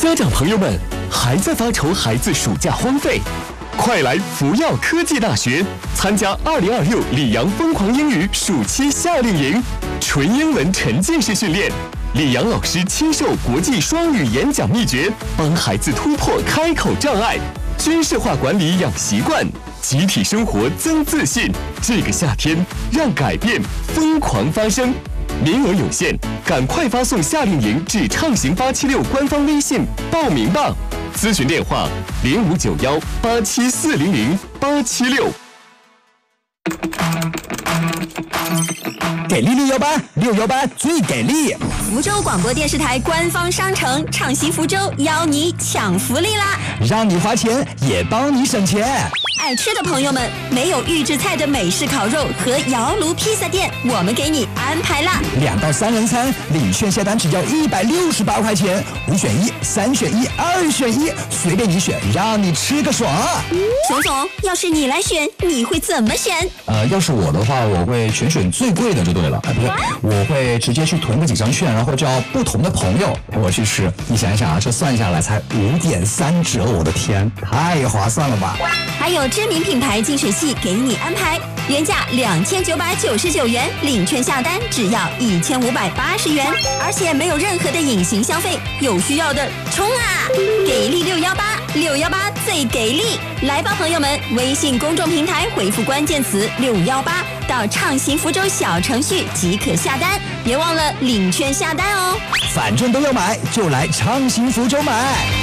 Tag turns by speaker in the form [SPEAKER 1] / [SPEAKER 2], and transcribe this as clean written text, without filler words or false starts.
[SPEAKER 1] 家长朋友们，还在发愁孩子暑假荒废？快来福耀科技大学参加2026里昂疯狂英语暑期夏令营，纯英文沉浸式训练。李阳老师亲授国际双语演讲秘诀，帮孩子突破开口障碍，军事化管理养习惯，集体生活增自信。这个夏天，让改变疯狂发生。名额有限，赶快发送夏令营至畅行876官方微信报名吧。咨询电话059187400876。
[SPEAKER 2] 给力618最给力！
[SPEAKER 3] 福州广播电视台官方商城畅行福州邀你抢福利啦！
[SPEAKER 2] 让你花钱也帮你省钱。
[SPEAKER 3] 爱吃的朋友们，没有预制菜的美式烤肉和窑炉披萨店，我们给你安排啦
[SPEAKER 2] ！2到3人餐，领券下单只要168块钱，5选1、3选1、2选1，随便你选，让你吃个爽！
[SPEAKER 3] 熊总，要是你来选，你会怎么选？
[SPEAKER 2] 要是我的话，我会全选最贵的就对了。不对，我会直接去囤个几张券，然后叫不同的朋友陪我去吃。你想一想啊，这算下来才5.3折，我的天，太划算了吧！
[SPEAKER 3] 还有知名品牌净水器给你安排，原价2999元，领券下单只要1580元，而且没有任何的隐形消费，有需要的冲啊！给力618最给力！来吧，朋友们，微信公众平台回复关键词618到畅行福州小程序即可下单，别忘了领券下单哦。
[SPEAKER 2] 反正都要买，就来畅行福州买。